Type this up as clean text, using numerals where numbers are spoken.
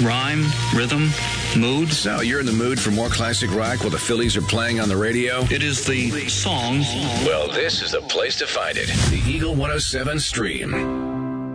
rhyme, rhythm, mood. So, you're in the mood for more classic rock while the Phillies are playing on the radio? It is the song. Well, this is the place to find it. The Eagle 107 Stream.